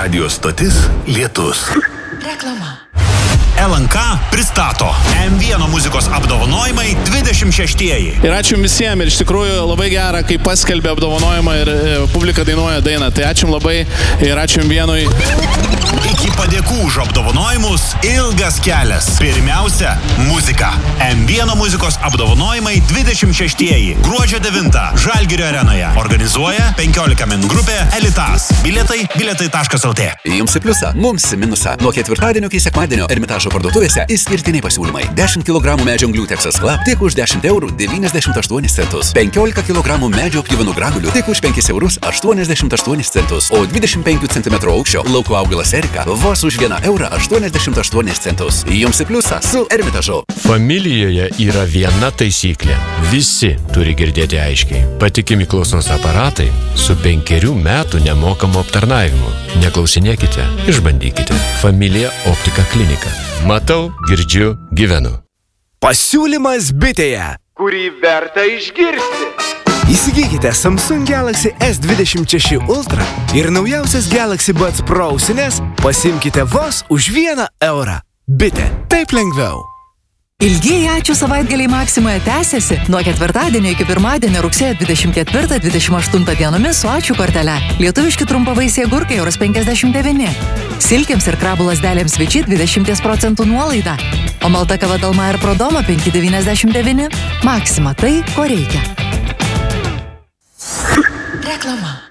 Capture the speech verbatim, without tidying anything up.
Radio stotis Lietus. Reklama. L N K pristato M vienas muzikos apdovanojimai dvidešimt šeštieji. Ir ačiū visiems, ir iš tikrųjų labai gera, kai paskelbė apdovanojimą ir e, publika dainuoja dainą. Tai ačiū labai ir ačiū M vienui. Iki padėkų už apdovanojimus ilgas kelias. Pirmiausia, muzika. M vienas muzikos apdovanojimai dvidešimt šeštieji. Gruodžio devintą Žalgirio arenoje. Organizuoja penkiolika min grupė Elitas. Bilietai bilietai taškas el tė. Jums į pliusą, mums į minusą. Nuo ketvirtadienio iki sekmadienio Ermitažo parduotuvėse išskirtiniai pasiūlymai. dešimt kilogramų medžio anglių Texas Club tik už dešimt eurų devyniasdešimt aštuonis centus. penkiolika kilogramų medžio pjuvenų granulių tik už penkis eurus aštuoniasdešimt aštuonis centus. O dvidešimt penkių centimetrų aukščio lauko augalas Erika vos už vieną eurą aštuoniasdešimt aštuonis centus. Jums į pliusą su Ermitažu. Familijoje yra viena taisyklė. Visi turi girdėti aiškiai. Patikimi klausos aparatai su penkerių metų nemokamu aptarnavimu. Neklausinėkite, išbandykite. Familija Optika klinika. Matau, girdžiu, gyvenu. Pasiūlymas bitėje, kurį verta išgirsti. Įsigykite Samsung Galaxy S dvidešimt šeši Ultra ir naujausias Galaxy Buds Pro ausines pasimkite vos už vieną eurą. Bitė, taip lengviau. Ilgieji ačiū savaitgaliai Maksimoje tęsiasi nuo ketvirtadienio iki pirmadienio rugsėjo dvidešimt ketvirtą dvidešimt aštuntą dienomis su ačiū kortele. Lietuviški trumpavaisiai agurkai euras penkiasdešimt devyni. Silkėms ir krabų lasdelėms Viči dvidešimt procentų nuolaida. O malta kava Dalma ir Prodoma penki devyniasdešimt devyni. Maksima tai, ko reikia. Reklama.